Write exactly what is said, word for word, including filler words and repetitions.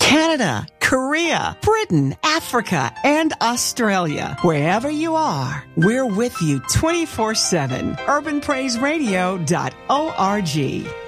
Canada, Korea, Britain, Africa, and Australia. Wherever you are, we're with you twenty-four seven. urban praise radio dot org.